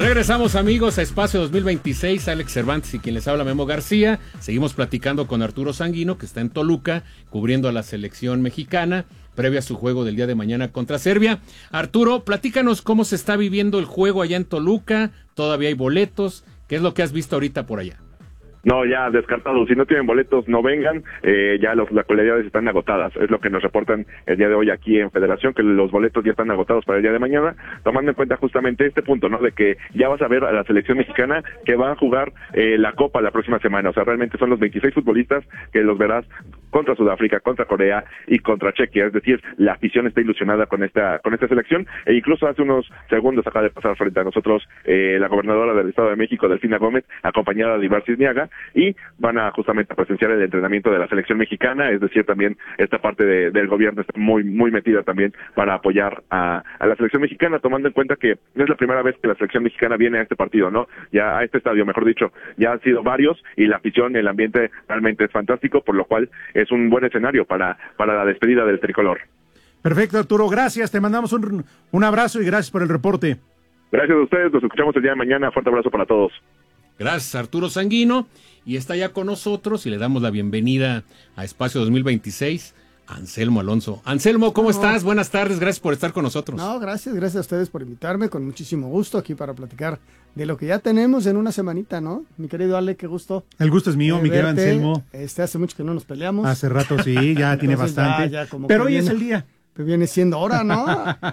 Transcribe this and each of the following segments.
Regresamos, amigos, a Espacio 2026. Alex Cervantes y quien les habla, Memo García. Seguimos platicando con Arturo Sanguino, que está en Toluca, cubriendo a la selección mexicana, previo a su juego del día de mañana contra Serbia. Arturo, platícanos cómo se está viviendo el juego allá en Toluca. ¿Todavía hay boletos? ¿Qué es lo que has visto ahorita por allá? No, ya descartado. Si no tienen boletos, no vengan. Ya las localidades están agotadas. Es lo que nos reportan el día de hoy aquí en Federación, que los boletos ya están agotados para el día de mañana, tomando en cuenta justamente este punto, ¿no? De que ya vas a ver a la selección mexicana que va a jugar la Copa la próxima semana. O sea, realmente son los 26 futbolistas que los verás contra Sudáfrica, contra Corea y contra Chequia. Es decir, la afición está ilusionada con esta selección. E incluso hace unos segundos acaba de pasar frente a nosotros la gobernadora del Estado de México, Delfina Gómez, acompañada de Ibar Cisniaga, y van a justamente presenciar el entrenamiento de la selección mexicana. Es decir, también esta parte del gobierno está muy metida también para apoyar a la selección mexicana, tomando en cuenta que no es la primera vez que la selección mexicana viene a este partido, ¿no? Ya a este estadio, mejor dicho, ya han sido varios, y la afición, el ambiente realmente es fantástico, por lo cual es un buen escenario para la despedida del tricolor. Perfecto, Arturo, gracias, te mandamos un abrazo y gracias por el reporte. Gracias a ustedes, nos escuchamos el día de mañana, fuerte abrazo para todos. Gracias, Arturo Sanguino, y está ya con nosotros y le damos la bienvenida a Espacio 2026, Anselmo Alonso. Anselmo, ¿cómo estás? Buenas tardes, gracias por estar con nosotros. No, gracias a ustedes por invitarme, con muchísimo gusto aquí para platicar de lo que ya tenemos en una semanita, ¿no? Mi querido Ale, qué gusto. El gusto es mío, mi querido Anselmo. Hace mucho que no nos peleamos. Hace rato sí, ya tiene bastante. Ya pero hoy es el día. Viene siendo hora, ¿no?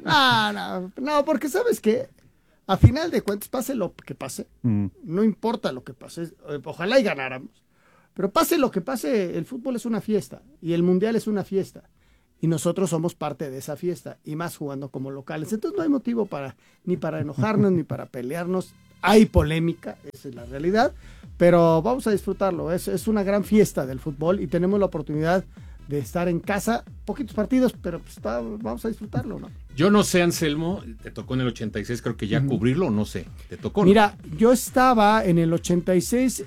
No, porque sabes que a final de cuentas, pase lo que pase, no importa lo que pase, ojalá y ganáramos, pero pase lo que pase, el fútbol es una fiesta y el mundial es una fiesta y nosotros somos parte de esa fiesta y más jugando como locales. Entonces no hay motivo ni para enojarnos ni para pelearnos. Hay polémica, esa es la realidad, pero vamos a disfrutarlo. Es una gran fiesta del fútbol y tenemos la oportunidad de estar en casa, poquitos partidos, pero pues vamos a disfrutarlo, ¿no? Yo no sé, Anselmo, te tocó en el 86, creo que ya cubrirlo, no sé, ¿te tocó? Mira, yo estaba en el 86,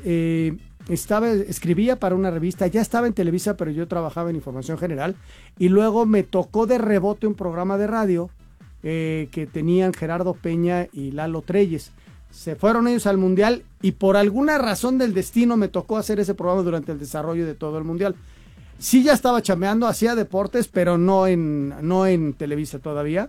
escribía para una revista, ya estaba en Televisa, pero yo trabajaba en Información General, y luego me tocó de rebote un programa de radio que tenían Gerardo Peña y Lalo Treyes. Se fueron ellos al Mundial, y por alguna razón del destino me tocó hacer ese programa durante el desarrollo de todo el Mundial. Sí, ya estaba chambeando, hacía deportes, pero no en Televisa todavía.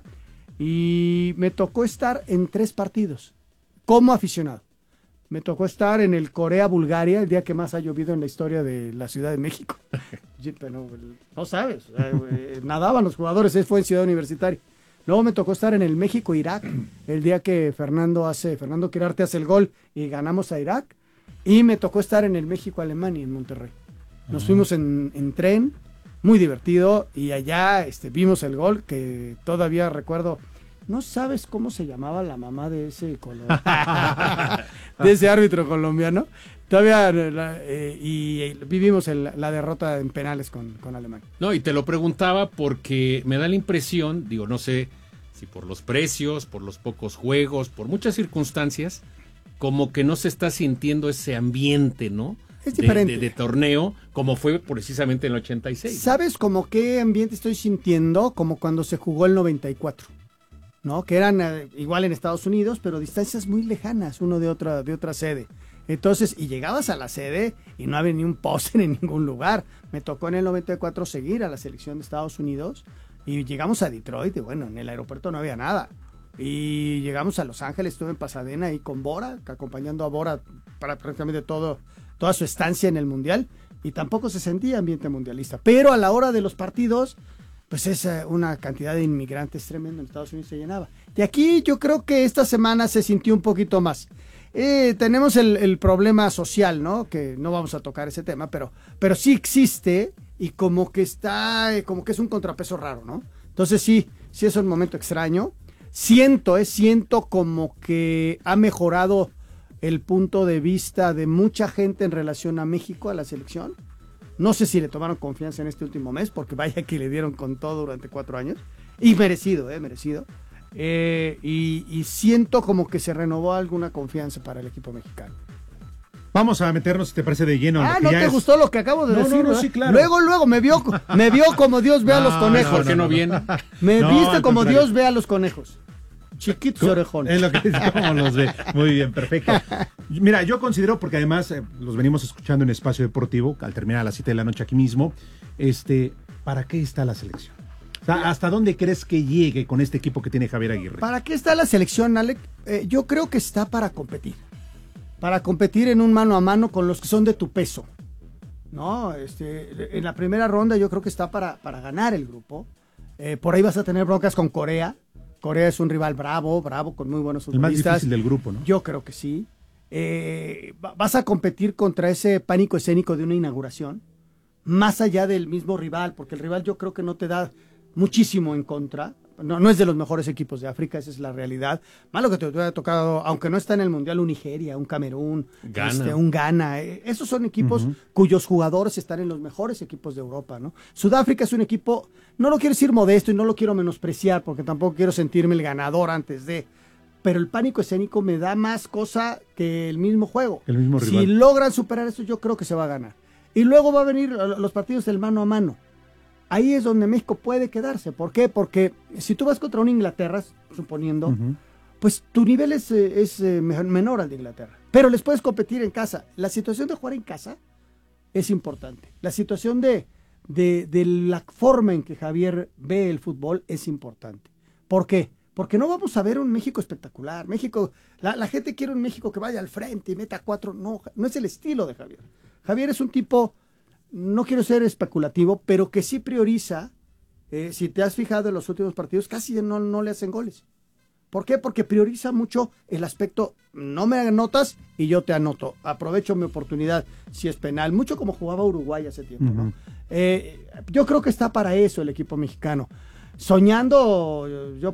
Y me tocó estar en 3 partidos como aficionado. Me tocó estar en el Corea-Bulgaria, el día que más ha llovido en la historia de la Ciudad de México. Pero no sabes, nadaban los jugadores, fue en Ciudad Universitaria. Luego me tocó estar en el México-Irak, el día que Fernando Quirarte hace el gol y ganamos a Irak. Y me tocó estar en el México-Alemania, en Monterrey. Nos fuimos en tren, muy divertido, y allá vimos el gol, que todavía recuerdo. No sabes cómo se llamaba la mamá de ese de ese árbitro colombiano. Todavía y vivimos la derrota en penales con Alemania. No, y te lo preguntaba porque me da la impresión, digo, no sé si por los precios, por los pocos juegos, por muchas circunstancias, como que no se está sintiendo ese ambiente, ¿no? Es diferente. De torneo, como fue precisamente en el 86. ¿Sabes como qué ambiente estoy sintiendo? Como cuando se jugó el 94, ¿no? Que eran igual en Estados Unidos, pero distancias muy lejanas, uno de otra sede. Entonces, y llegabas a la sede y no había ni un póster en ningún lugar. Me tocó en el 94 seguir a la selección de Estados Unidos y llegamos a Detroit y bueno, en el aeropuerto no había nada. Y llegamos a Los Ángeles, estuve en Pasadena ahí con Bora, acompañando a Bora para prácticamente toda su estancia en el Mundial, y tampoco se sentía ambiente mundialista. Pero a la hora de los partidos, pues es una cantidad de inmigrantes tremenda, en Estados Unidos se llenaba. Y aquí yo creo que esta semana se sintió un poquito más. Tenemos el problema social, ¿no? Que no vamos a tocar ese tema, pero sí existe, y como que es un contrapeso raro, ¿no? Entonces sí es un momento extraño. Siento como que ha mejorado el punto de vista de mucha gente en relación a México, a la selección. No sé si le tomaron confianza en este último mes, porque vaya que le dieron con todo durante 4 años. Y merecido. Y siento como que se renovó alguna confianza para el equipo mexicano. Vamos a meternos, si te parece, de lleno. ¿No te gustó lo que acabo de decir? No, sí, claro. Luego me vio como Dios ve a los conejos. ¿Por qué no viene? Viste como Dios ve a los conejos. Chiquitos y orejones. Es lo que cómo los ve. Muy bien, perfecto. Mira, yo considero, porque además los venimos escuchando en Espacio Deportivo, al terminar a las 7 de la noche aquí mismo, ¿para qué está la selección? O sea, ¿hasta dónde crees que llegue con este equipo que tiene Javier Aguirre? ¿Para qué está la selección, Alec? Yo creo que está para competir. Para competir en un mano a mano con los que son de tu peso. ¿No? En la primera ronda yo creo que está para ganar el grupo. Por ahí vas a tener broncas con Corea. Corea es un rival bravo, con muy buenos futbolistas. El más difícil del grupo, ¿no? Yo creo que sí. Vas a competir contra ese pánico escénico de una inauguración, más allá del mismo rival, porque el rival yo creo que no te da muchísimo en contra. No es de los mejores equipos de África, esa es la realidad. Malo que te hubiera tocado, aunque no está en el Mundial, un Nigeria, un Camerún, un Ghana. Esos son equipos cuyos jugadores están en los mejores equipos de Europa, ¿no? Sudáfrica es un equipo, no lo quiero decir modesto y no lo quiero menospreciar, porque tampoco quiero sentirme el ganador antes de... Pero el pánico escénico me da más cosa que el mismo juego. El mismo rival. Si logran superar eso, yo creo que se va a ganar. Y luego va a venir los partidos del mano a mano. Ahí es donde México puede quedarse. ¿Por qué? Porque si tú vas contra una Inglaterra, suponiendo, pues tu nivel es menor al de Inglaterra. Pero les puedes competir en casa. La situación de jugar en casa es importante. La situación de la forma en que Javier ve el fútbol es importante. ¿Por qué? Porque no vamos a ver un México espectacular. México, la gente quiere un México que vaya al frente y meta 4. No es el estilo de Javier. Javier es un tipo... No quiero ser especulativo, pero que sí prioriza, si te has fijado en los últimos partidos, casi no le hacen goles. ¿Por qué? Porque prioriza mucho el aspecto, no me anotas y yo te anoto. Aprovecho mi oportunidad si es penal. Mucho como jugaba Uruguay hace tiempo, ¿no? Yo creo que está para eso el equipo mexicano. Soñando,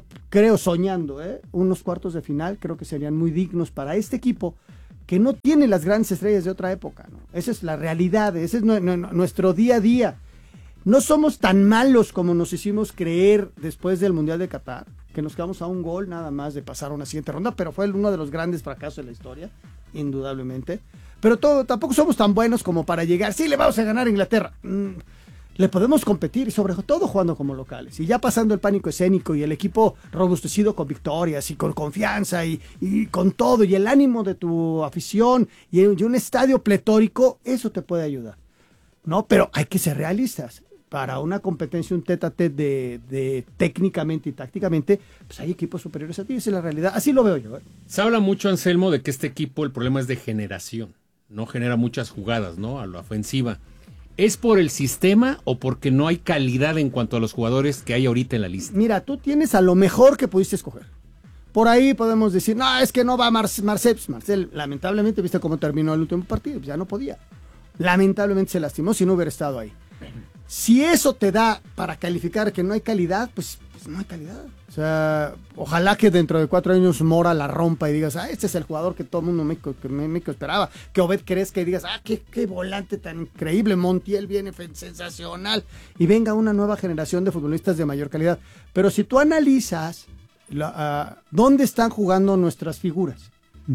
unos cuartos de final, creo que serían muy dignos para este equipo, que no tiene las grandes estrellas de otra época, ¿no? Esa es la realidad, ese es nuestro día a día. No somos tan malos como nos hicimos creer después del Mundial de Qatar, que nos quedamos a un gol nada más de pasar a una siguiente ronda, pero fue uno de los grandes fracasos de la historia, indudablemente. Pero tampoco somos tan buenos como para llegar, sí, le vamos a ganar a Inglaterra. Le podemos competir y sobre todo jugando como locales. Y ya pasando el pánico escénico y el equipo robustecido con victorias y con confianza y con todo y el ánimo de tu afición y un estadio pletórico, eso te puede ayudar, ¿no? Pero hay que ser realistas. Para una competencia, un tete-a-tete de técnicamente y tácticamente, pues hay equipos superiores a ti, esa es la realidad. Así lo veo yo. Se habla mucho, Anselmo, de que este equipo, el problema es de generación. No genera muchas jugadas, ¿no? A la ofensiva. ¿Es por el sistema o porque no hay calidad en cuanto a los jugadores que hay ahorita en la lista? Mira, tú tienes a lo mejor que pudiste escoger. Por ahí podemos decir, no, es que no va Marcel, lamentablemente, viste cómo terminó el último partido, ya no podía. Lamentablemente se lastimó si no hubiera estado ahí. Si eso te da para calificar que no hay calidad, pues no hay calidad. O sea, ojalá que dentro de 4 años Mora la rompa y digas, este es el jugador que todo el mundo México esperaba. Que Obed crezca y digas, qué volante tan increíble, Montiel viene sensacional. Y venga una nueva generación de futbolistas de mayor calidad. Pero si tú analizas dónde están jugando nuestras figuras.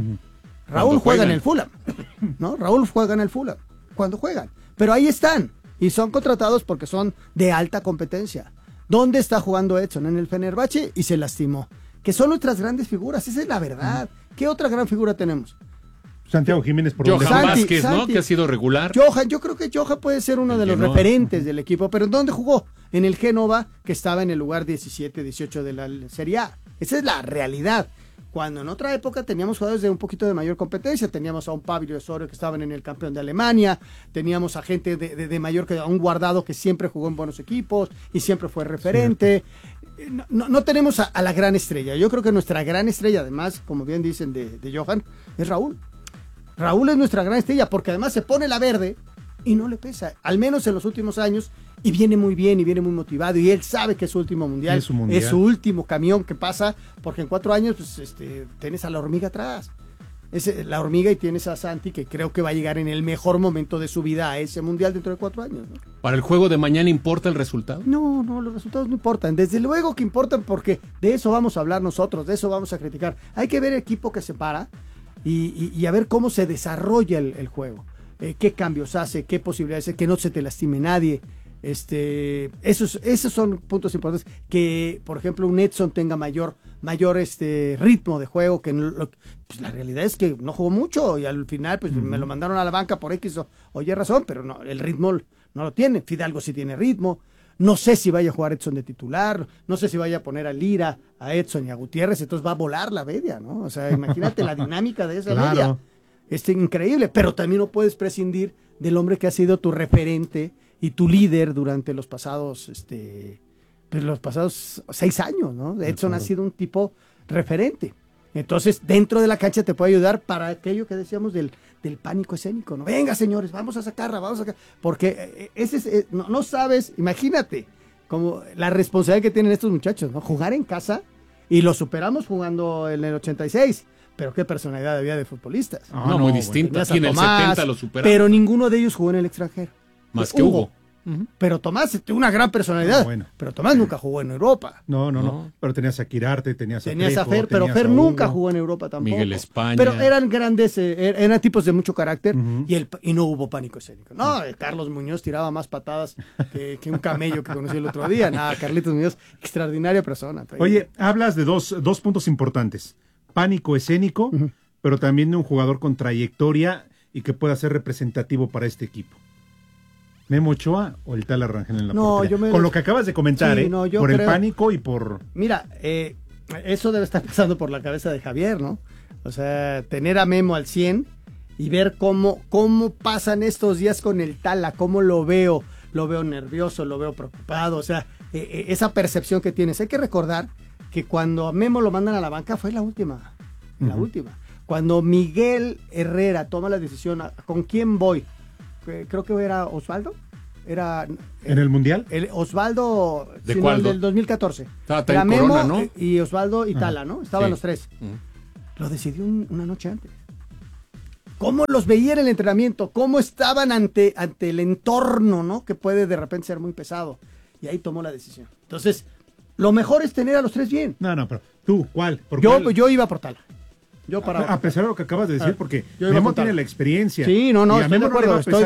Raúl juega en el Fulham, ¿no? Raúl juega en el Fulham, cuando juegan. Pero ahí están. Y son contratados porque son de alta competencia. ¿Dónde está jugando Edson? En el Fenerbahce y se lastimó. Que son nuestras grandes figuras, esa es la verdad. ¿Qué otra gran figura tenemos? Santiago Jiménez, por Johan Vázquez, ¿no? Que ha sido regular. Yo creo que Johan puede ser uno de los referentes del equipo, pero ¿en dónde jugó? En el Génova, que estaba en el lugar 17, 18 de la Serie A. Esa es la realidad. Cuando en otra época teníamos jugadores de un poquito de mayor competencia, teníamos a un Pablo Osorio que estaban en el campeón de Alemania, teníamos a gente de mayor, a un Guardado que siempre jugó en buenos equipos y siempre fue referente. No tenemos a la gran estrella. Yo creo que nuestra gran estrella, además, como bien dicen de Johan, es Raúl. Raúl es nuestra gran estrella porque además se pone la verde y no le pesa, al menos en los últimos años, y viene muy bien y viene muy motivado y él sabe que es su último mundial, es su último camión que pasa, porque en 4 años pues, tienes a la hormiga atrás, la hormiga, y tienes a Santi, que creo que va a llegar en el mejor momento de su vida a ese mundial dentro de 4 años, ¿no? ¿Para el juego de mañana importa el resultado? No, los resultados no importan, desde luego que importan, porque de eso vamos a hablar nosotros, de eso vamos a criticar. Hay que ver el equipo que se para y a ver cómo se desarrolla el juego, qué cambios hace, qué posibilidades hace, que no se te lastime nadie. Esos son puntos importantes. Que, por ejemplo, un Edson tenga mayor ritmo de juego. Pues la realidad es que no jugó mucho y al final pues me lo mandaron a la banca por X o Y razón, pero no, el ritmo no lo tiene. Fidalgo sí tiene ritmo. No sé si vaya a jugar Edson de titular, no sé si vaya a poner a Lira, a Edson y a Gutiérrez, entonces va a volar la media, ¿no? O sea, imagínate la dinámica de esa media. Es increíble, pero también no puedes prescindir del hombre que ha sido tu referente y tu líder durante los pasados 6 años, ¿no? Edson ha sido un tipo referente. Entonces, dentro de la cancha te puede ayudar para aquello que decíamos del pánico escénico, ¿no? Venga, señores, vamos a sacarla. Porque no sabes, imagínate, como la responsabilidad que tienen estos muchachos, ¿no? Jugar en casa, y lo superamos jugando en el 86. Pero qué personalidad había de futbolistas. Muy distinta. Aquí en el 70 lo superamos. Pero ninguno de ellos jugó en el extranjero. Más que Hugo. Pero Tomás tiene una gran personalidad. Pero Tomás nunca jugó en Europa. No. Pero tenías a Quirarte, tenías a Fer, pero Fer nunca jugó en Europa tampoco. Miguel España. Pero eran grandes, eran tipos de mucho carácter y no hubo pánico escénico. No, Carlos Muñoz tiraba más patadas que un camello que conocí el otro día. Nada, Carlitos Muñoz, extraordinaria persona. Oye, hablas de dos puntos importantes. Pánico escénico, pero también de un jugador con trayectoria y que pueda ser representativo para este equipo. ¿Memo Ochoa o el Tala Rangel en la portería? Con lo que acabas de comentar, por creo... el pánico y por... Mira, eso debe estar pasando por la cabeza de Javier, ¿no? O sea, tener a Memo al 100 y ver cómo pasan estos días con el Tala, cómo lo veo nervioso, lo veo preocupado, o sea, esa percepción que tienes. Hay que recordar que cuando a Memo lo mandan a la banca fue la última. Cuando Miguel Herrera toma la decisión, ¿con quién voy? Creo que era Osvaldo. ¿En el Mundial? Osvaldo, ¿de cuál? Del 2014. Era Memo Corona, ¿no? Y Osvaldo y Tala, ¿no? Estaban los tres. Lo decidió una noche antes. ¿Cómo los veía en el entrenamiento? ¿Cómo estaban ante el entorno, ¿no? Que puede de repente ser muy pesado. Y ahí tomó la decisión. Entonces, lo mejor es tener a los tres bien. No, pero tú, ¿cuál? Yo iba por Tala. A pesar de lo que acabas de decir, porque Memo tiene la experiencia. Sí, estoy de acuerdo. Estoy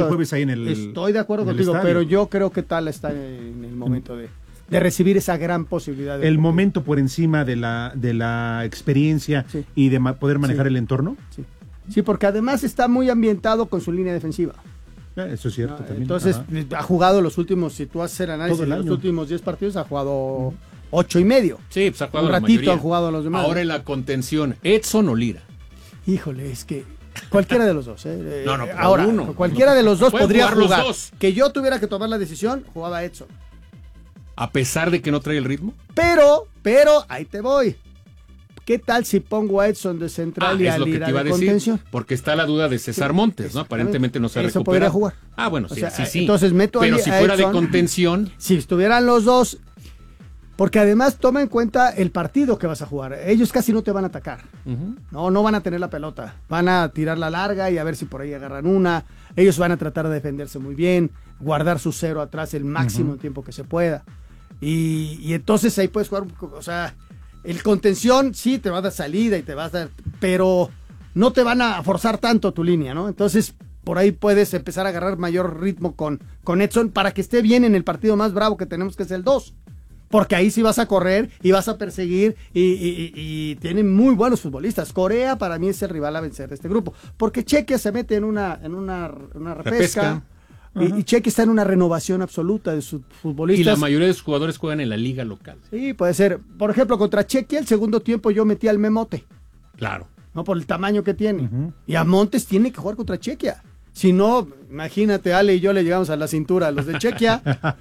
de acuerdo contigo, pero yo creo que Tala está en el momento de recibir esa gran posibilidad. El momento por encima de la experiencia y de poder manejar el entorno. Sí, porque además está muy ambientado con su línea defensiva. Eso es cierto también. Entonces, ha jugado los últimos, si tú haces el análisis de los últimos 10 partidos, ha jugado 8.5. Sí, pues ha jugado un ratito han jugado los demás. Ahora en la contención, ¿Edson o Lira? Híjole, es que cualquiera de los dos. Ahora, cualquiera de los dos podría jugar. Que yo tuviera que tomar la decisión, jugaba Edson. A pesar de que no trae el ritmo. Pero, ahí te voy. ¿Qué tal si pongo a Edson de central y a Lira de contención? Porque está la duda de César Montes, ¿no? Aparentemente no se recupera. Eso podría jugar. Bueno, sí. Entonces meto pero si fuera Edson, de contención. Si estuvieran los dos, porque además toma en cuenta el partido que vas a jugar. Ellos casi no te van a atacar. No van a tener la pelota. Van a tirar la larga y a ver si por ahí agarran una. Ellos van a tratar de defenderse muy bien, guardar su cero atrás el máximo tiempo que se pueda. Y entonces ahí puedes jugar, o sea, el contención sí te va a dar salida y te va a dar, pero no te van a forzar tanto tu línea, ¿no? Entonces por ahí puedes empezar a agarrar mayor ritmo con Edson para que esté bien en el partido más bravo que tenemos, que es el 2. Porque ahí sí vas a correr y vas a perseguir y tienen muy buenos futbolistas. Corea para mí es el rival a vencer de este grupo. Porque Chequia se mete en una repesca. Y Chequia está en una renovación absoluta de sus futbolistas. Y la mayoría de sus jugadores juegan en la liga local. Sí, puede ser. Por ejemplo, contra Chequia, el segundo tiempo yo metí al Memote. Claro. No por el tamaño que tiene. Y a Montes tiene que jugar contra Chequia. Si no, imagínate, Ale y yo le llegamos a la cintura a los de Chequia.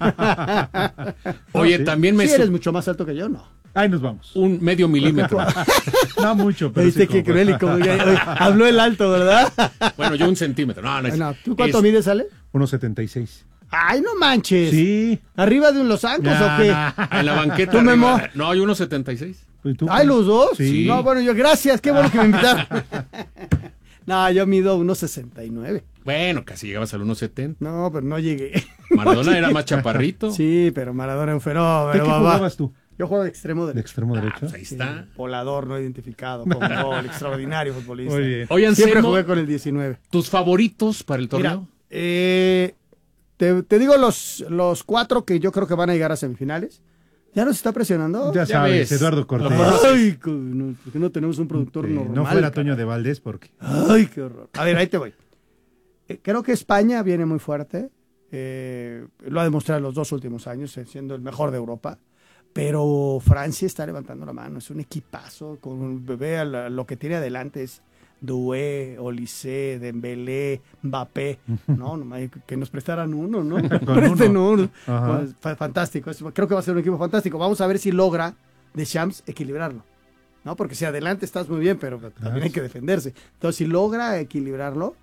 Oye, también me... Si eres mucho más alto que yo, no. Ahí nos vamos. 1/2 milímetro. No mucho, pero ¿viste qué cruel? Y como habló el alto, ¿verdad? Bueno, yo 1 centímetro. No, ¿tú cuánto mides, Ale? 1.76. ¡Ay, no manches! Sí. ¿Arriba de un Los Ángeles o qué? En la banqueta. ¿Tú, Memo? No, yo 1.76. ¿Ay, los dos? Sí. No, bueno, gracias, qué bueno que me invitaron. No, yo mido 1.69. Bueno, casi llegabas al 1.70. No, pero no llegué. Maradona era más chaparrito. Sí, pero Maradona era un fenómeno. ¿De qué jugabas tú? Yo juego de extremo derecho. ¿De extremo derecho? Pues ahí está. Volador no identificado, con gol, extraordinario futbolista. Muy bien. Oye, siempre jugué con el 19. ¿Tus favoritos para el torneo? Mira, te digo los 4 que yo creo que van a llegar a semifinales. ¿Ya nos está presionando? Ya sabes, Eduardo Cortés. Ay, ¿por qué no tenemos un productor normal? No fuera Toño de Valdés porque... Ay, qué horror. A ver, ahí te voy. Creo que España viene muy fuerte. Lo ha demostrado en los 2 últimos años, siendo el mejor de Europa. Pero Francia está levantando la mano. Es un equipazo. Ve lo que tiene adelante es Doué, Olise, Dembélé, Mbappé. No, que nos prestaran uno, ¿no? Presten uno. Fantástico. Creo que va a ser un equipo fantástico. Vamos a ver si logra Deschamps equilibrarlo. ¿No? Porque si adelante estás muy bien, pero también hay que defenderse. Entonces, si logra equilibrarlo,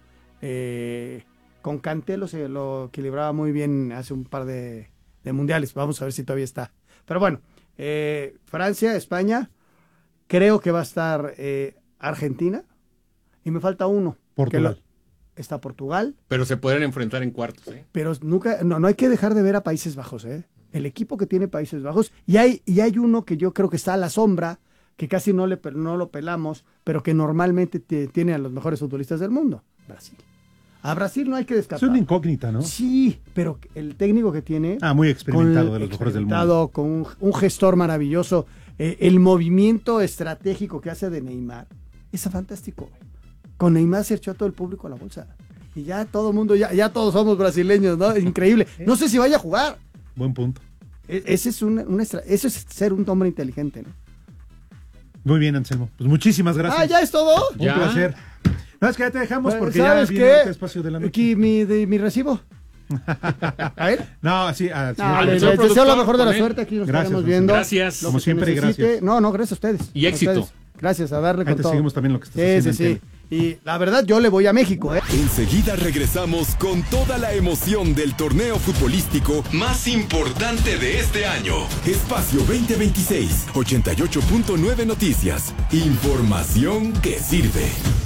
con Kanté lo equilibraba muy bien hace un par de mundiales. Vamos a ver si todavía está. Pero bueno, Francia, España, creo que va a estar Argentina y me falta uno. Portugal. Está Portugal. Pero se pueden enfrentar en cuartos, ¿eh? Pero no hay que dejar de ver a Países Bajos, ¿eh? El equipo que tiene Países Bajos. Y hay uno que yo creo que está a la sombra, que casi no lo pelamos, pero que normalmente tiene a los mejores futbolistas del mundo. Brasil. A Brasil no hay que descartar. Es una incógnita, ¿no? Sí, pero el técnico que tiene... muy experimentado, de los mejores del mundo. Con un gestor maravilloso. El movimiento estratégico que hace de Neymar es fantástico. Con Neymar se echó a todo el público a la bolsa. Y ya todo el mundo, ya todos somos brasileños, ¿no? Increíble. No sé si vaya a jugar. Buen punto. Ese es ser un hombre inteligente, ¿no? Muy bien, Anselmo. Pues muchísimas gracias. ¿Ya es todo? Un placer. No, es que ya te dejamos porque ¿sabes ya viene qué? este espacio de la noche. Aquí mi recibo. ¿A ver? No, sí. Les deseo lo mejor de la suerte. Aquí nos estaremos viendo. Gracias. Como siempre, gracias. No, gracias a ustedes. Y éxito. Ustedes. Gracias, a darle con te todo. seguimos también lo que estás haciendo. Sí. Y la verdad, yo le voy a México, ¿eh? Enseguida regresamos con toda la emoción del torneo futbolístico más importante de este año. Espacio 2026, 88.9 Noticias. Información que sirve.